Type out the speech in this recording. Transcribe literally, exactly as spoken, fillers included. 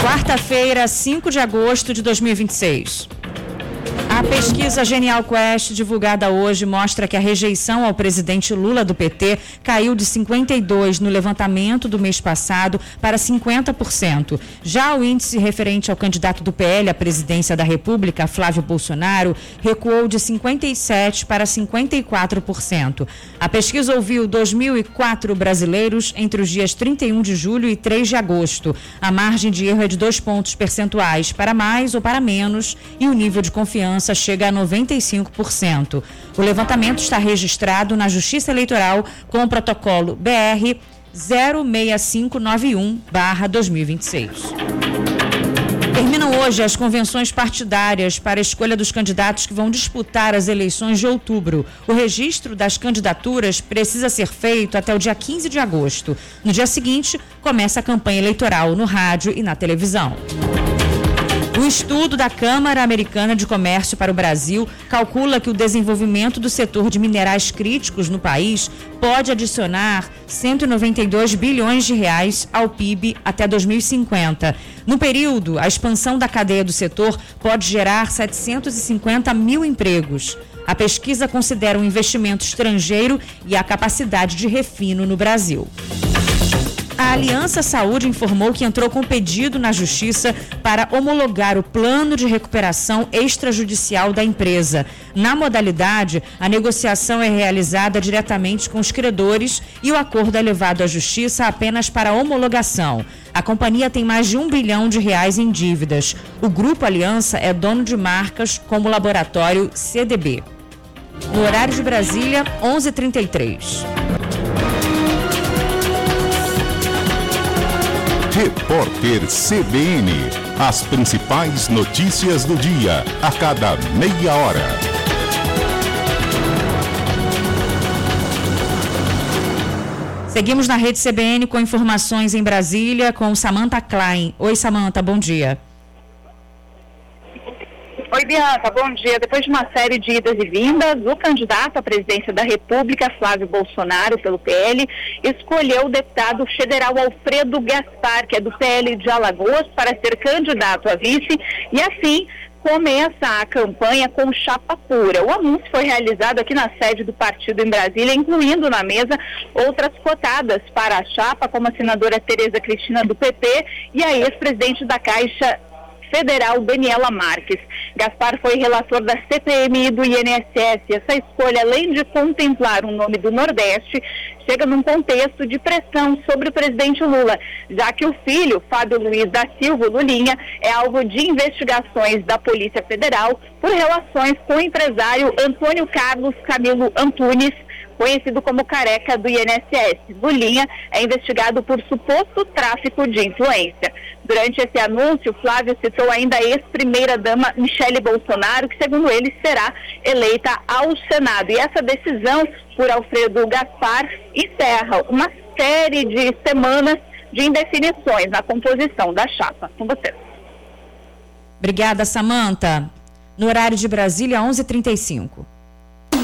Quarta-feira, cinco de agosto de dois mil e vinte e seis. A pesquisa Genial Quest, divulgada hoje, mostra que a rejeição ao presidente Lula do P T caiu de cinquenta e dois por cento no levantamento do mês passado para cinquenta por cento. Já o índice referente ao candidato do P L à presidência da República, Flávio Bolsonaro, recuou de cinquenta e sete por cento para cinquenta e quatro por cento. A pesquisa ouviu dois mil e quatro brasileiros entre os dias trinta e um de julho e três de agosto. A margem de erro é de dois pontos percentuais para mais ou para menos e o nível de confiança chega a noventa e cinco por cento. O levantamento está registrado na Justiça Eleitoral com o protocolo B R zero seis cinco nove um barra dois mil e vinte e seis. Terminam hoje as convenções partidárias para a escolha dos candidatos que vão disputar as eleições de outubro. O registro das candidaturas precisa ser feito até o dia quinze de agosto. No dia seguinte, começa a campanha eleitoral no rádio e na televisão. O estudo da Câmara Americana de Comércio para o Brasil calcula que o desenvolvimento do setor de minerais críticos no país pode adicionar cento e noventa e dois bilhões de reais ao P I B até dois mil e cinquenta. No período, a expansão da cadeia do setor pode gerar setecentos e cinquenta mil empregos. A pesquisa considera o investimento estrangeiro e a capacidade de refino no Brasil. A Aliança Saúde informou que entrou com pedido na Justiça para homologar o plano de recuperação extrajudicial da empresa. Na modalidade, a negociação é realizada diretamente com os credores e o acordo é levado à Justiça apenas para homologação. A companhia tem mais de um bilhão de reais em dívidas. O Grupo Aliança é dono de marcas como o laboratório C D B. No horário de Brasília, onze e trinta e três. Repórter C B N. As principais notícias do dia, a cada meia hora. Seguimos na rede C B N com informações em Brasília com Samantha Klein. Oi, Samantha, bom dia. Oi, Bianca, bom dia. Depois de uma série de idas e vindas, o candidato à presidência da República, Flávio Bolsonaro, pelo P L, escolheu o deputado federal Alfredo Gaspar, que é do P L de Alagoas, para ser candidato a vice, e assim começa a campanha com chapa pura. O anúncio foi realizado aqui na sede do partido em Brasília, incluindo na mesa outras cotadas para a chapa, como a senadora Tereza Cristina do P P e a ex-presidente da Caixa Federal, Daniela Marques. Gaspar foi relator da C P M I do I N S S. Essa escolha, além de contemplar um nome do Nordeste, chega num contexto de pressão sobre o presidente Lula, já que o filho, Fábio Luiz da Silva, Lulinha, é alvo de investigações da Polícia Federal por relações com o empresário Antônio Carlos Camilo Antunes, conhecido como Careca do I N S S. Lulinha é investigado por suposto tráfico de influência. Durante esse anúncio, Flávio citou ainda a ex-primeira-dama Michele Bolsonaro, que, segundo ele, será eleita ao Senado. E essa decisão por Alfredo Gaspar encerra uma série de semanas de indefinições na composição da chapa. Com você. Obrigada, Samantha. No horário de Brasília, onze e trinta e cinco.